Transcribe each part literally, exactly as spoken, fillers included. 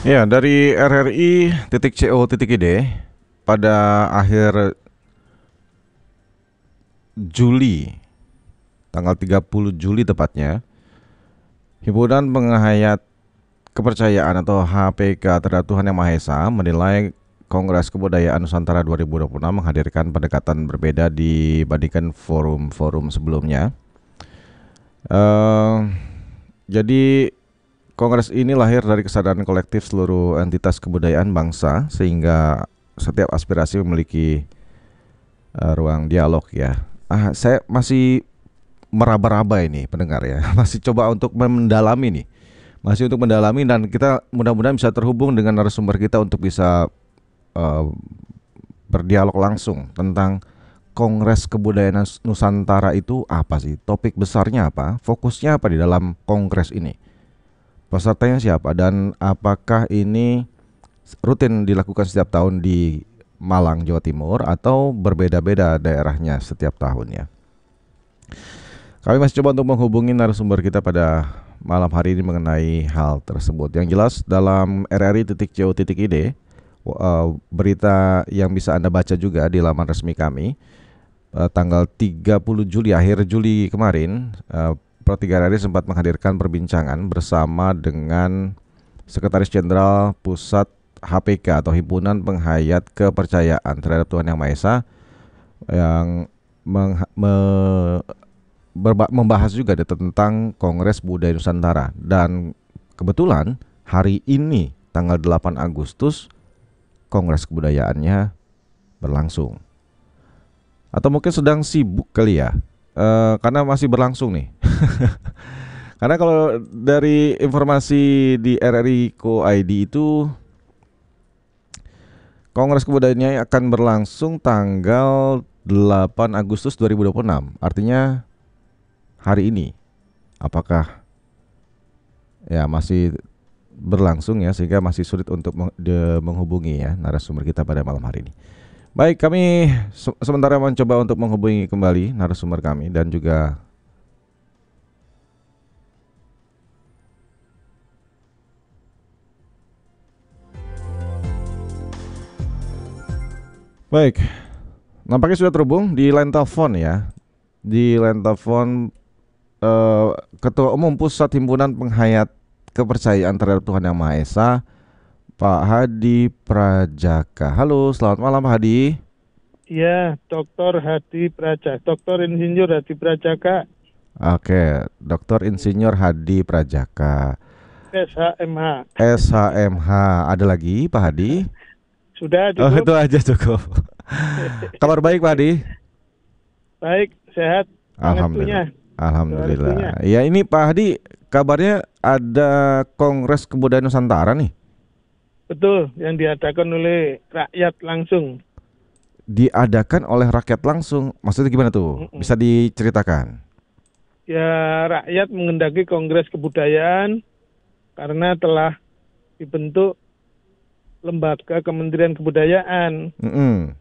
Ya, dari R R I titik C O titik I D pada akhir Juli, tanggal tiga puluh Juli tepatnya, Himpunan Penghayat Kepercayaan atau H P K terhadap Tuhan Yang Maha Esa menilai Kongres Kebudayaan Nusantara dua ribu dua puluh enam menghadirkan pendekatan berbeda dibandingkan forum-forum sebelumnya. Uh, jadi Kongres ini lahir dari kesadaran kolektif seluruh entitas kebudayaan bangsa, sehingga setiap aspirasi memiliki uh, ruang dialog ya. Ah, saya masih meraba-raba ini pendengar ya, masih coba untuk mendalami nih, masih untuk mendalami dan kita mudah-mudahan bisa terhubung dengan narasumber kita untuk bisa uh, berdialog langsung tentang Kongres Kebudayaan Nusantara itu apa sih, topik besarnya apa, fokusnya apa di dalam kongres ini. Pesertanya siapa dan apakah ini rutin dilakukan setiap tahun di Malang, Jawa Timur atau berbeda-beda daerahnya setiap tahunnya? Kami masih coba untuk menghubungi narasumber kita pada malam hari ini mengenai hal tersebut. Yang jelas dalam R R I titik C O titik I D, berita yang bisa Anda baca juga di laman resmi kami, tanggal tiga puluh Juli, akhir Juli kemarin, Pro tiga R R I sempat menghadirkan perbincangan bersama dengan Sekretaris Jenderal Pusat H P K atau Himpunan Penghayat Kepercayaan terhadap Tuhan Yang Maha Esa yang meng, me, berba, membahas juga tentang Kongres Budaya Nusantara. Dan kebetulan hari ini tanggal delapan Agustus Kongres Kebudayaannya berlangsung. Atau mungkin sedang sibuk kali ya, uh, karena masih berlangsung nih. Karena kalau dari informasi di R R I Co I D itu, Kongres Kebudayaannya akan berlangsung tanggal delapan Agustus dua ribu dua puluh enam. Artinya hari ini. Apakah ya masih berlangsung ya, sehingga masih sulit untuk menghubungi ya narasumber kita pada malam hari ini. Baik, kami se- sementara mencoba untuk menghubungi kembali narasumber kami dan juga baik, nampaknya sudah terhubung di line telepon ya. Di line telepon uh, Ketua Umum Pusat Himpunan Penghayat Kepercayaan terhadap Tuhan Yang Maha Esa, Pak Hadi Prajaka. Halo, selamat malam Pak Hadi. Iya, Doktor Hadi Prajaka, Doktor Insinyur Hadi Prajaka. Oke, Doktor Insinyur Hadi Prajaka. S H M H. S H M H. Ada lagi Pak Hadi? Sudah cukup. Oh, itu aja cukup. Kabar baik Pak Hadi? Baik, sehat. Alhamdulillah. Alhamdulillah. Ya, ini Pak Hadi, kabarnya ada Kongres Kebudayaan Nusantara nih. Betul, yang diadakan oleh rakyat langsung. Diadakan oleh rakyat langsung, maksudnya gimana tuh? Bisa diceritakan? Ya, rakyat mengendaki Kongres Kebudayaan karena telah dibentuk lembaga Kementerian Kebudayaan. Mm-mm.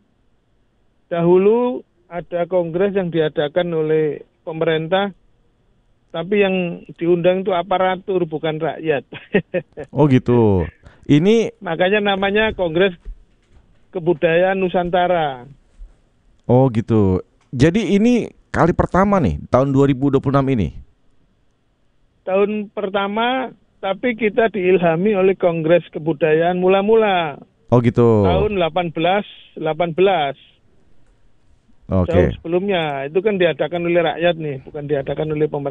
Dahulu ada kongres yang diadakan oleh pemerintah, tapi yang diundang itu aparatur, bukan rakyat. Oh gitu. Ini makanya namanya Kongres Kebudayaan Nusantara. Oh gitu. Jadi ini kali pertama nih tahun dua ribu dua puluh enam ini. Tahun pertama, tapi kita diilhami oleh Kongres Kebudayaan mula-mula. Oh gitu. Tahun delapan belas delapan belas. Oke. Jauh sebelumnya itu kan diadakan oleh rakyat nih, bukan diadakan oleh pemerintah.